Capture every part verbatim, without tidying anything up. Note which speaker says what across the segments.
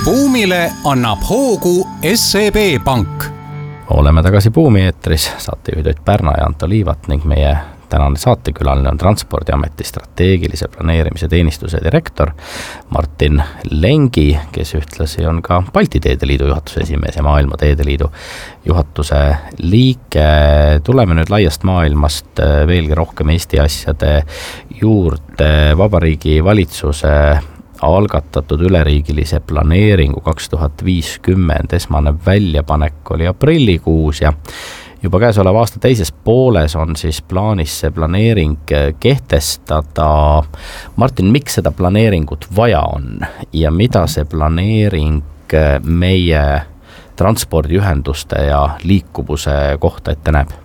Speaker 1: Buumile annab hoogu S E B Pank.
Speaker 2: Oleme tagasi Buumi eetris, saatejuhid Ott Pärna ja Anto Liivat ning meie tänane saatekülaline on Transpordiameti strateegilise planeerimise teenistuse direktor Martin Lengi, kes ühtlasi on ka Balti Teede Liidu juhatuse esimees ja Maailma Teede Liidu juhatuse liige. Tuleme nüüd laiast maailmast veelgi rohkem Eesti asjade juurde. Vabariigi valitsuse algatatud üleriigilise planeeringu kaks tuhat viiskümmend esmane väljapanek oli aprillikuus ja juba käesoleva aasta teises pooles on siis plaanis see planeering kehtestada. Martin, miks seda planeeringut vaja on ja mida see planeering meie transpordiühenduste ja liikuvuse kohta ette näeb?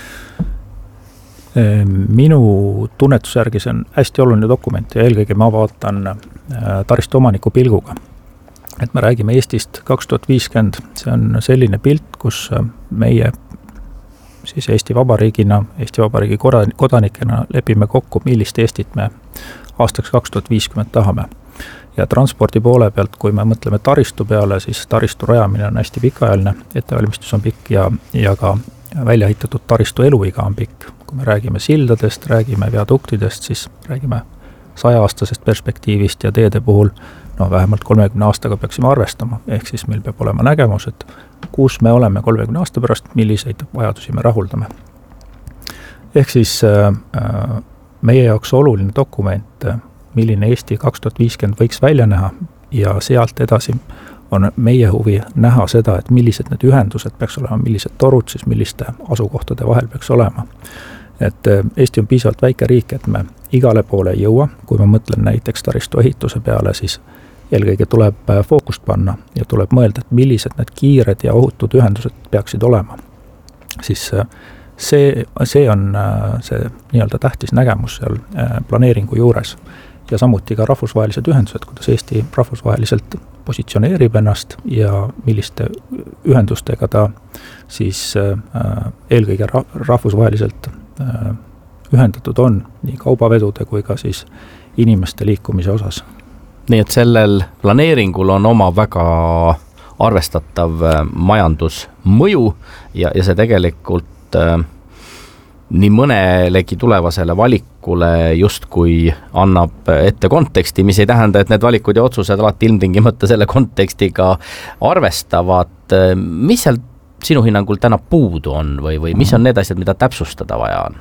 Speaker 3: Minu tunnetuse järgi see on hästi oluline dokument ja eelkõige ma vaatan taristu omaniku pilguga. Et me räägime Eestist kaks tuhat viiskümmend, see on selline pilt, kus meie siis Eesti Vabariigina, Eesti Vabariigi kodanikena lepime kokku, millist Eestit me aastaks kaks tuhat viiskümmend tahame. Ja transpordi poole pealt, kui me mõtleme taristu peale, siis taristu rajamine on hästi pikaajaline, ettevalmistus on pikk ja, ja ka välja ehitatud taristu eluiga on pikk. Kui me räägime sildadest, räägime viaduktidest, siis räägime sajaaastasest perspektiivist ja teede puhul no vähemalt kolmekümne aastaga peaksime arvestama. Ehk siis meil peab olema nägemus, et kus me oleme kolmekümne aasta pärast, milliseid vajadusi me rahuldame. Ehk siis äh, meie jaoks oluline dokument, milline Eesti kaks tuhat viiskümmend võiks välja näha ja sealt edasi on meie huvi näha seda, et millised need ühendused peaks olema, millised torud siis milliste asukohtade vahel peaks olema. Et Eesti on piisavalt väike riik, et me igale poole ei jõua. Kui ma mõtlen näiteks taristu ehituse peale, siis eelkõige tuleb fookust panna ja tuleb mõelda, et millised need kiired ja ohutud ühendused peaksid olema. Siis see, see on see nii-öelda tähtis nägemus seal planeeringu juures. Ja samuti ka rahvusvahelised ühendused, kuidas Eesti rahvusvaheliselt positsioneerib ennast ja milliste ühendustega ta siis eelkõige rahvusvaheliselt ühendatud on nii kaubavedude kui ka siis inimeste liikumise osas.
Speaker 2: Nii et sellel planeeringul on oma väga arvestatav majandusmõju ja, ja see tegelikult äh, nii mõnelegi tulevasele valikule justkui annab ette konteksti, mis ei tähenda, et need valikud ja otsused alati ilmtingimata selle kontekstiga arvestavad. Mis seal sinu hinnangul täna puudu on või, või mis on need asjad, mida täpsustada vaja on?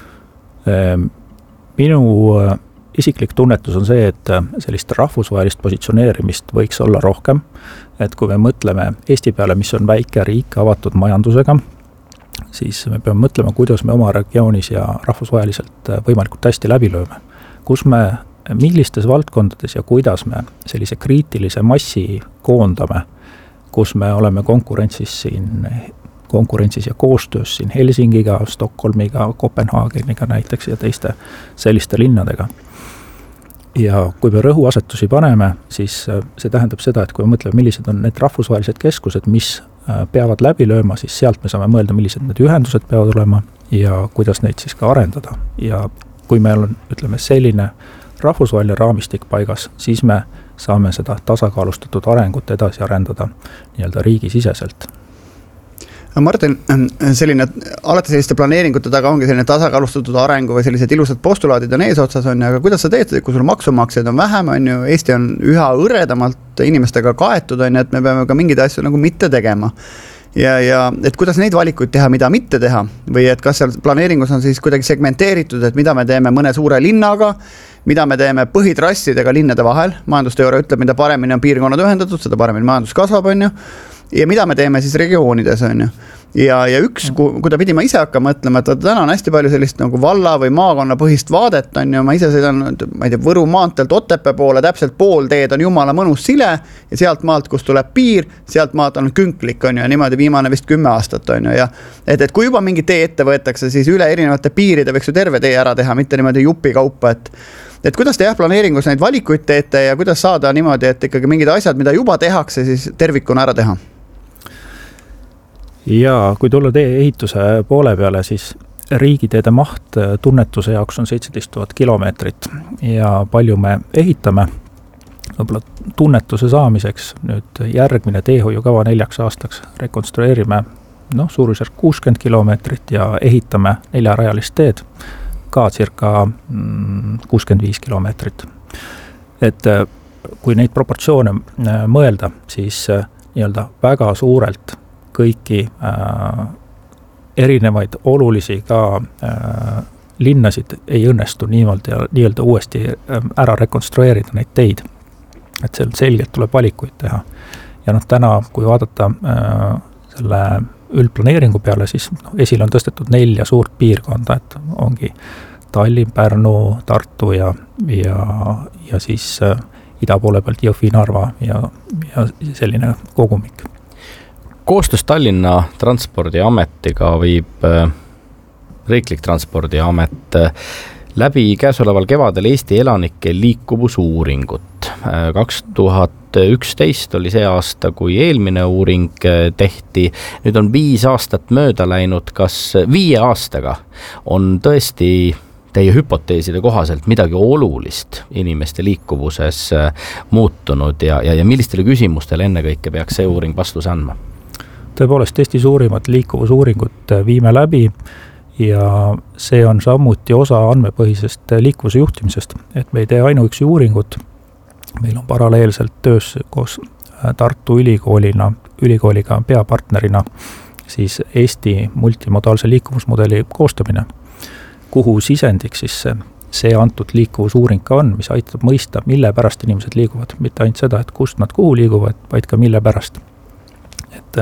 Speaker 3: Minu isiklik tunnetus on see, et sellist rahvusvahelist positsioneerimist võiks olla rohkem. Et kui me mõtleme Eesti peale, mis on väike riik avatud majandusega, siis me peame mõtlema, kuidas me oma regioonis ja rahvusvaheliselt võimalikult hästi läbi lööme. Kus me, millistes valdkondades ja kuidas me sellise kriitilise massi koondame, kus me oleme konkurentsis siin, konkurentsis ja koostöös siin Helsingiga, Stockholmiga, Kopenhaageniga näiteks ja teiste selliste linnadega. Ja kui me rõhuasetusi paneme, siis see tähendab seda, et kui me mõtleme, millised on need rahvusvahelised keskused, mis peavad läbi lööma, siis sealt me saame mõelda, millised need ühendused peavad olema ja kuidas neid siis ka arendada. Ja kui meil on, ütleme, selline rahvusvaheline raamistik paigas, siis me saame seda tasakaalustatud arengut edasi arendada nii-öelda riigisiseselt.
Speaker 4: Martin, selline, alati selliste planeeringute taga ongi selline tasakaalustatud arengu või sellised ilusad postulaadid on ees otsas on, aga kuidas sa teed, kui sul maksumaksjaid on vähem, on ju, Eesti on üha õredamalt inimestega kaetud, on ju, et me peame ka mingeid asju nagu mitte tegema. Ja, ja et kuidas neid valikuid teha, mida mitte teha või et kas seal planeeringus on siis kuidagi segmenteeritud, et mida me teeme mõne suure linnaga, mida me teeme põhitrassidega linnade vahel. Majandusteooria ütleb, mida paremini on piirkonnad ühendatud, seda paremini majandus kasvab, on ju. Ja mida me teeme siis regioonides, on ju. Ja, ja üks, kui, kui ta pidi ma ise hakka mõtlema, et täna on hästi palju sellist nagu valla või maakonna põhist vaadet, on ju, ma ise sõidan, ma ei tea, Võru maantelt Otepää poole, täpselt pool teed on jumala mõnus sile ja sealt maalt, kus tuleb piir, sealt maalt on künklik, on ju, ja niimoodi viimane vist kümme aastat, on ju, ja et, et kui juba mingi tee ette võetakse, siis üle erinevate piiride võiks ju terve tee ära teha, mitte niimoodi jupi kaupa, et et kuidas te jah planeeringus neid valikuid teete ja kuidas saada niimoodi, et ikkagi mingid asjad, mida juba tehakse, siis tervikuna ära teha?
Speaker 3: Ja kui tulla tee ehituse poole peale, siis riigiteede maht tunnetuse jaoks on seitseteist tuhat kilomeetrit ja palju me ehitame võib-olla tunnetuse saamiseks nüüd järgmine teehoiukava neljaks aastaks rekonstrueerime noh, suurusjärk kuuskümmend kilomeetrit ja ehitame neljarajalist teed ka circa kuuskümmend viis kilomeetrit. Et kui neid proportsioone mõelda, siis nii-öelda väga suurelt kõiki äh, erinevaid olulisi ka äh, linnasid ei õnnestu niimoodi ja nii-öelda uuesti ära rekonstrueerida neid teid. Et seal selgelt tuleb valikuid teha. Ja noh, täna, kui vaadata äh, selle üldplaneeringu peale, siis no, esile on tõstetud nelja suurt piirkonda, et ongi Tallinn, Pärnu, Tartu ja, ja, ja siis äh, ida poole pealt Jõhvi, Narva ja, ja selline kogumik.
Speaker 2: Koostöös Tallinna Transpordiametiga viib äh, Riiklik Transpordiamet läbi käesoleval kevadel Eesti elanike liikuvusuuringut. kaks tuhat üksteist oli see aasta, kui eelmine uuring tehti. Nüüd on viis aastat mööda läinud, kas viie aastaga on tõesti teie hüpoteeside kohaselt midagi olulist inimeste liikuvuses muutunud ja, ja, ja millistele küsimustele ennekõike peaks see uuring vastuse andma?
Speaker 3: Tõepoolest, Eesti suurimat liikuvusuuringut viime läbi ja see on samuti osa andmepõhisest liikuvuse juhtimisest, et me ei tee ainuüksi uuringut, meil on paralleelselt töös koos Tartu Ülikoolina, ülikooliga peapartnerina siis Eesti multimodaalse liikuvusmudeli koostamine, kuhu sisendiks siis see, see antud liikuvusuuring ka on, mis aitab mõista, mille pärast inimesed liiguvad, mitte ainult seda, et kust nad kuhu liiguvad, vaid ka mille pärast. Et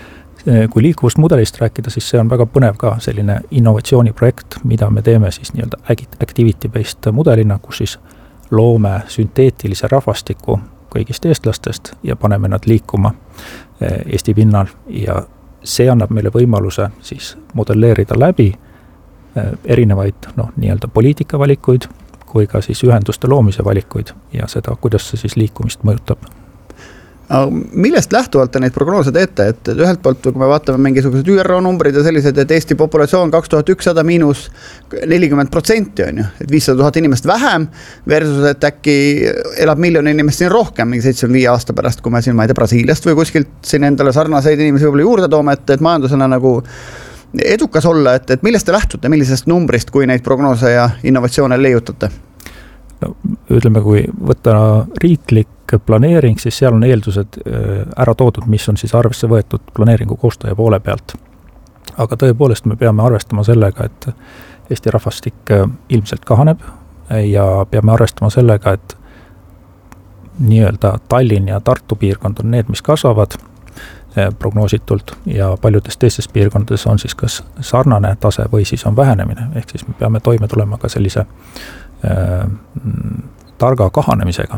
Speaker 3: kui liikuvusmudelist rääkida, siis see on väga põnev ka selline innovatsiooniprojekt, mida me teeme siis nii-öelda activity-based mudelina, kus siis loome sünteetilise rahvastiku kõigist eestlastest ja paneme nad liikuma Eesti pinnal ja see annab meile võimaluse siis modelleerida läbi erinevaid noh, nii-öelda poliitikavalikuid kui ka siis ühenduste loomise valikuid ja seda, kuidas see siis liikumist mõjutab.
Speaker 4: Millest lähtuvalt te neid prognoose teete, et ühelt poolt, kui me vaatame mingisugused Ü R O numbrid ja sellised, et Eesti populatsioon kaks tuhat ükssada miinus nelikümmend protsenti on ju, et viissada tuhat inimest vähem versus, et äkki elab miljon inimest siin rohkem, mingi seitsekümmend viis aasta pärast, kui me siin, ma ei tea, Brasiiliast või kuskilt siin endale sarnaseid inimesi võib-olla juurde toome, et, et majandusena nagu edukas olla, et, et millest te lähtute, millisest numbrist, kui neid prognoose ja innovatsioone leiutate?
Speaker 3: No, ütleme, kui võtta riiklik planeering, siis seal on eeldused ära toodud, mis on siis arvesse võetud planeeringu koostaja poole pealt. Aga tõepoolest me peame arvestama sellega, et Eesti rahvastik ilmselt kahaneb ja peame arvestama sellega, et nii-öelda Tallinn ja Tartu piirkond on need, mis kasvavad prognoositult ja paljudes teistes piirkondades on siis kas sarnane tase või siis on vähenemine. Ehk siis me peame toime tulema ka sellise äh, targa kahanemisega.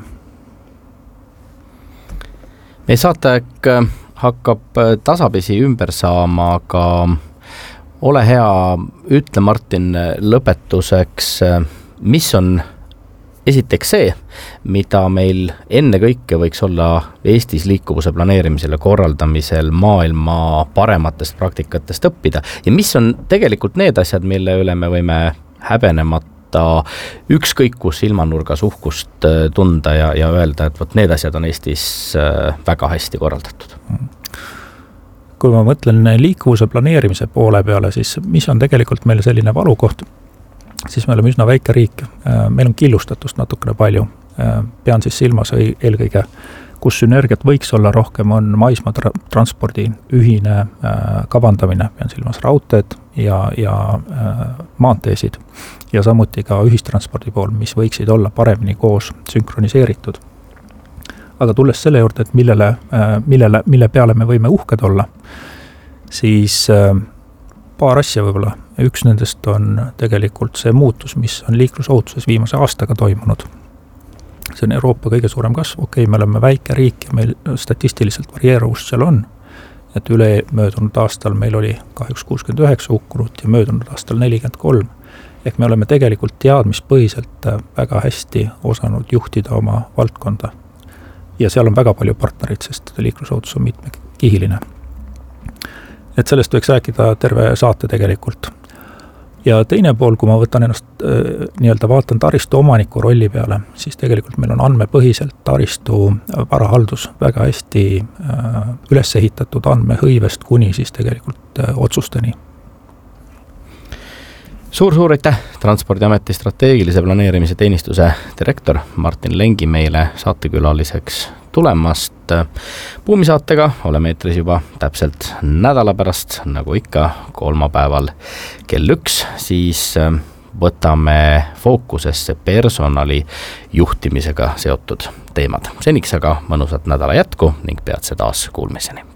Speaker 2: Meie saatek hakkab tasapisi ümber saama, aga ole hea, ütle Martin lõpetuseks, mis on esiteks see, mida meil enne kõike võiks olla Eestis liikuvuse planeerimisel ja korraldamisel maailma parematest praktikatest õppida ja mis on tegelikult need asjad, mille üle me võime häbenemata ükskõik kus ilmanurgas uhkust tunda ja, ja öelda, et võt need asjad on Eestis väga hästi korraldatud.
Speaker 3: Kui ma mõtlen liikuvuse planeerimise poole peale, siis mis on tegelikult meil selline valukoht, siis me oleme üsna väike riik. Meil on killustatust natukene palju. Pean siis silmas eelkõige, kus sünergiat võiks olla rohkem, on maismaa tra- transpordi ühine kavandamine, pean silmas raudteed ja, ja maanteesid ja samuti ka ühistranspordi pool, mis võiksid olla paremini koos sünkroniseeritud. Aga tulles selle juurde, et millele, millele, mille peale me võime uhked olla, siis paar asja võib-olla. Üks nendest on tegelikult see muutus, mis on liiklusohutuses viimase aastaga toimunud. See on Euroopa kõige suurem kasv. Okei, me oleme väike riik ja meil statistiliselt varieeruvust seal on. Et üle möödunud aastal meil oli kahjuks kuuskümmend üheksa hukkunut ja möödunud aastal nelikümmend kolm. Ehk me oleme tegelikult teadmispõhiselt väga hästi osanud juhtida oma valdkonda. Ja seal on väga palju partnerid, sest liiklusohutus on mitmekihiline. Et sellest võiks rääkida terve saate tegelikult. ja teine pool, kui ma võtan ennast äh, nii-öelda vaatan taristu omaniku rolli peale, siis tegelikult meil on andmepõhiselt taristu varahaldus väga hästi äh, üles ehitatud andmehõivest kuni siis tegelikult äh, otsusteni.
Speaker 2: Suur-suur aitäh, Transpordiameti strateegilise planeerimise teenistuse direktor Martin Lengi meile saatekülaliseks tulemast. Buumisaatega oleme eetris juba täpselt nädala pärast, nagu ikka kolmapäeval kell üks, siis võtame fookusesse personali juhtimisega seotud teemad. Seniks aga mõnusat nädala jätku ning peatse taas kuulmiseni.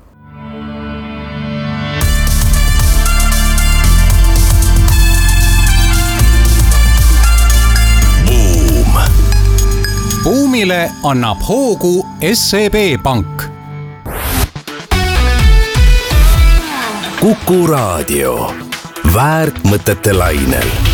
Speaker 1: Buumile annab hoogu S E B Pank.
Speaker 5: Kuku Raadio. Väärtmõtete lainel.